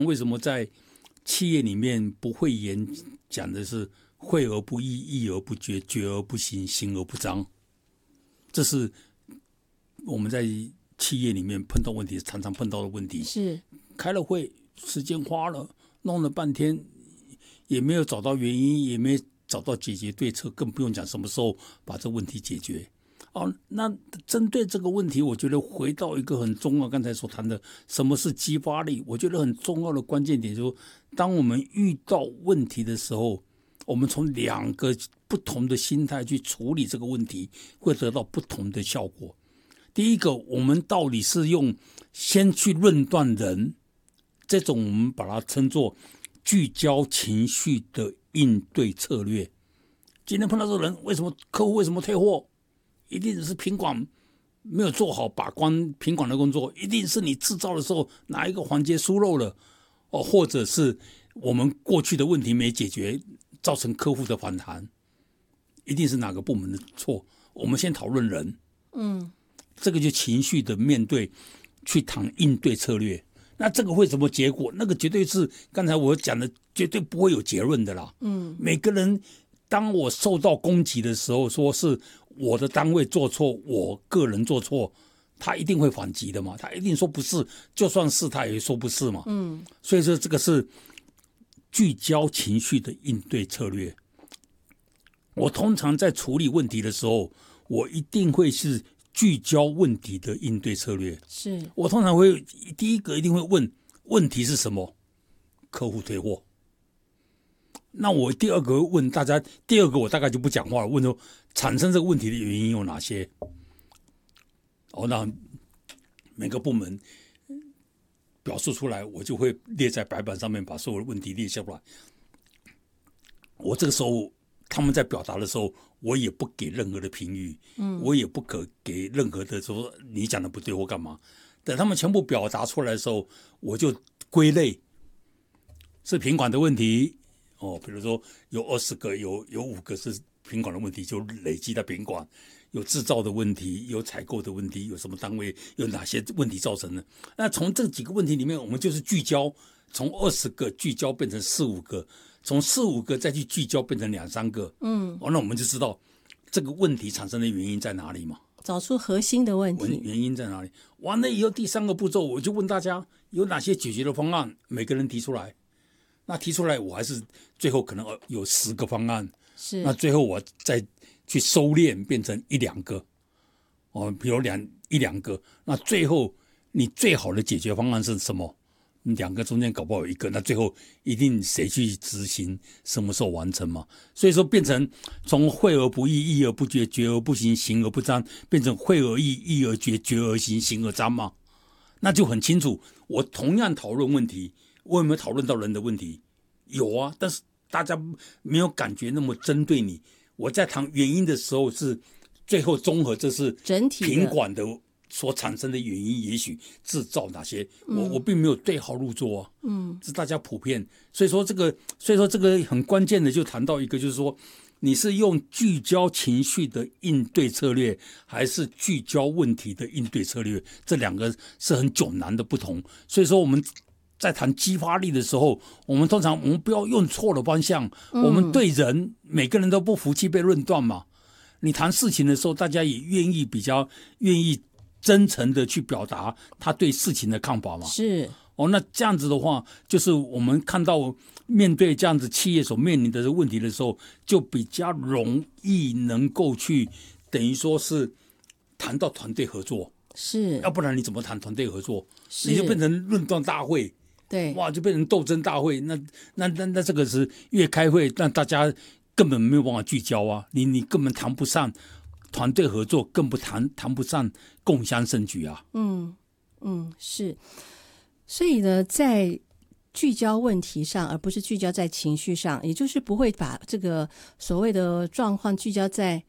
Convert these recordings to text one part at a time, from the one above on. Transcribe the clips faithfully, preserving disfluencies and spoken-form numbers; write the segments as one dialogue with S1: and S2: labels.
S1: 为什么在企业里面不讳言讲的是讳而不议，议而不决，决而不行，行而不彰？这是我们在企业里面碰到问题常常碰到的问题。
S2: 是
S1: 开了会，时间花了，弄了半天，也没有找到原因，也没找到解决对策，更不用讲什么时候把这问题解决。哦，那针对这个问题，我觉得回到一个很重要，刚才所谈的什么是激发力，我觉得很重要的关键点就是，当我们遇到问题的时候，我们从两个不同的心态去处理这个问题，会得到不同的效果。第一个，我们到底是用先去论断人，这种我们把它称作聚焦情绪的应对策略。今天碰到这个人，为什么客户为什么退货？一定是品管没有做好把关品管的工作，一定是你制造的时候哪一个环节疏漏了，哦，或者是我们过去的问题没解决，造成客户的反弹，一定是哪个部门的错。我们先讨论人，
S2: 嗯，
S1: 这个就情绪的面对，去谈应对策略。那这个会什么结果？那个绝对是刚才我讲的，绝对不会有结论的啦。嗯，每个人当我受到攻击的时候，说是我的单位做错，我个人做错，他一定会反击的嘛，他一定说不是，就算是他也说不是嘛。嗯，所以说这个是聚焦情绪的应对策略。我通常在处理问题的时候，我一定会是聚焦问题的应对策略。
S2: 是
S1: 我通常会第一个一定会问问题是什么，客户退货。那我第二个会问大家，第二个我大概就不讲话了，问说产生这个问题的原因有哪些？哦，那每个部门表述出来，我就会列在白板上面，把所有的问题列下来。我这个时候他们在表达的时候，我也不给任何的评语，嗯，我也不可给任何的说你讲的不对或干嘛。等他们全部表达出来的时候，我就归类，是品管的问题。哦，比如说有二十个，有有五个是品管的问题，就累积在品管；有制造的问题，有采购的问题，有什么单位有哪些问题造成的？那从这几个问题里面，我们就是聚焦，从二十个聚焦变成四五个，从四五个再去聚焦变成两三个。嗯，哦，那我们就知道这个问题产生的原因在哪里嘛？
S2: 找出核心的问题，
S1: 原因在哪里？完了以后，第三个步骤我就问大家有哪些解决的方案，每个人提出来。那提出来，我还是最后可能有十个方案，
S2: 是
S1: 那最后我再去收敛变成一两个，哦，比如两一两个，那最后你最好的解决方案是什么？两个中间搞不好有一个，那最后一定谁去执行，什么时候完成嘛？所以说变成从讳而不议，议而不决，决而不行，行而不彰，变成讳而议，议而决，决而行，行而彰嘛？那就很清楚，我同样讨论问题。我有没有讨论到人的问题？有啊，但是大家没有感觉那么针对你。我在谈原因的时候，是最后综合，这是
S2: 整体
S1: 品管的所产生的原因，也许制造哪些，嗯、我我并没有对号入座啊，嗯，是大家普遍。所以说这个，所以说这个很关键的，就谈到一个，就是说你是用聚焦情绪的应对策略，还是聚焦问题的应对策略？这两个是很迥然的不同。所以说我们在谈激发力的时候，我们通常我们不要用错的方向。嗯、我们对人每个人都不服气被论断嘛。你谈事情的时候，大家也愿意比较愿意真诚的去表达他对事情的看法嘛。
S2: 是
S1: 哦，那这样子的话，就是我们看到面对这样子企业所面临的问题的时候，就比较容易能够去等于说是谈到团队合作。
S2: 是，
S1: 要不然你怎么谈团队合作？你就变成论断大会。
S2: 对，
S1: 哇，就变成斗争大会，那那那那这个是越开会，那大家根本没有办法聚焦啊，你你根本谈不上团队合作，更不谈谈不上共襄盛举啊。
S2: 嗯嗯，是，所以呢，在聚焦问题上，而不是聚焦在情绪上，也就是不会把这个所谓的状况聚焦在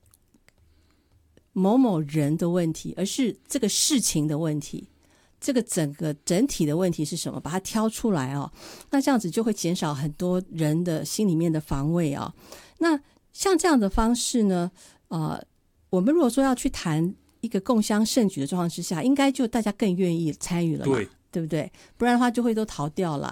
S2: 某某人的问题，而是这个事情的问题。这个整个整体的问题是什么？把它挑出来哦，那这样子就会减少很多人的心里面的防卫啊、哦。那像这样的方式呢，呃，我们如果说要去谈一个共襄盛举的状况之下，应该就大家更愿意参与了嘛。
S1: 对
S2: 对不对？不然的话就会都逃掉了。